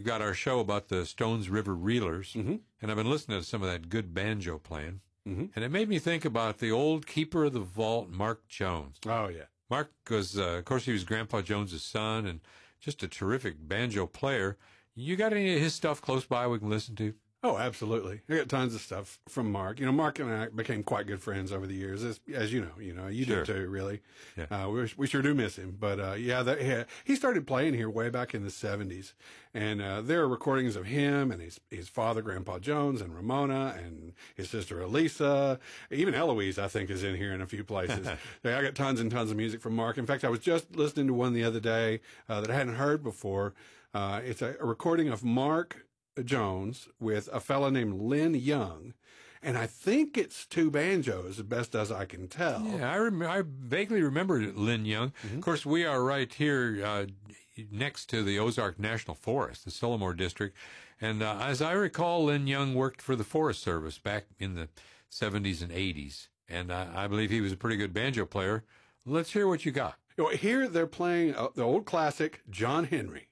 got our show about the Stones River Reelers, and I've been listening to some of that good banjo playing, and it made me think about the old keeper of the vault, Mark Jones. Oh, yeah. Mark was, of course, he was Grandpa Jones's son and just a terrific banjo player. You got any of his stuff close by we can listen to? Oh, absolutely. I got tons of stuff from Mark. You know, Mark and I became quite good friends over the years, as you know, you Sure. did too, really. Yeah. We sure do miss him. But, he started playing here way back in the 70s. And, there are recordings of him and his father, Grandpa Jones, and Ramona, and his sister Elisa. Even Eloise, I think, is in here in a few places. I got tons and tons of music from Mark. In fact, I was just listening to one the other day, that I hadn't heard before. It's a recording of Mark Jones with a fella named Lynn Young, and I think it's two banjos, as best as I can tell. Yeah, I vaguely remember Lynn Young. Of course, we are right here next to the Ozark National Forest, the Sillamore District, and as I recall, Lynn Young worked for the Forest Service back in the 70s and 80s, and I believe he was a pretty good banjo player. Let's hear what you got. Here they're playing the old classic, John Henry.